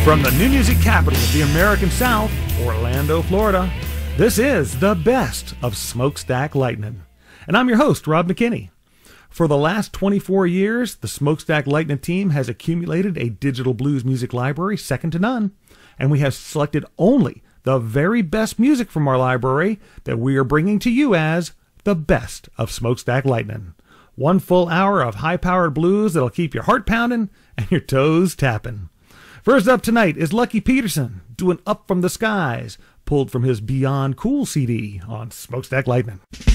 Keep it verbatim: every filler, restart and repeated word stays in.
From the new music capital of the American South, Orlando, Florida, this is the best of Smokestack Lightning. And I'm your host, Rob McKinney. For the last twenty-four years, the Smokestack Lightning team has accumulated a digital blues music library second to none, and we have selected only the very best music from our library that we are bringing to you as the best of Smokestack Lightning. One full hour of high-powered blues that'll keep your heart pounding and your toes tapping. First up tonight is Lucky Peterson doing Up From the Skies, pulled from his Beyond Cool C D on Smokestack Lightning.